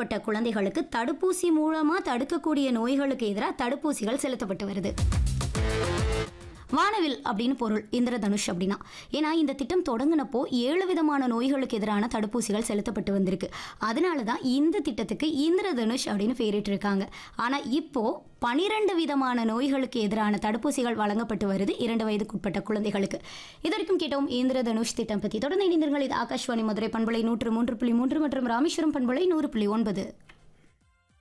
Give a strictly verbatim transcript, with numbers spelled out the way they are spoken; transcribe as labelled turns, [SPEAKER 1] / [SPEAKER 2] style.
[SPEAKER 1] மேற்பட்ட குழந்தைகளுக்கு தடுப்பூசி மூலமா தடுக்கக்கூடிய நோய்களுக்கு எதிராக தடுப்பூசிகள் செலுத்தப்பட்டு வருது. வானவில் அப்படின்னு பொருள் இந்திரதனுஷ் அப்படின்னா. ஏன்னா இந்த திட்டம் தொடங்கினப்போ ஏழு விதமான நோய்களுக்கு எதிரான தடுப்பூசிகள் செலுத்தப்பட்டு வந்திருக்கு. அதனால தான் இந்த திட்டத்துக்கு இந்திரதனுஷ் அப்படின்னு பேரிட்டு இருக்காங்க. ஆனால் இப்போ பனிரெண்டு விதமான நோய்களுக்கு எதிரான தடுப்பூசிகள் வழங்கப்பட்டு வருது இரண்டு வயதுக்குட்பட்ட குழந்தைகளுக்கு. இது வரைக்கும் கேட்டோம் இந்திரதனுஷ் திட்டம் பற்றி. தொடர்ந்து இணைந்தீர்கள். இது ஆகாஷ்வாணி மதுரை பண்பலை நூற்று மூன்று புள்ளி மூன்று மற்றும் ராமேஸ்வரம் பண்பலை நூறு புள்ளி ஒன்பது.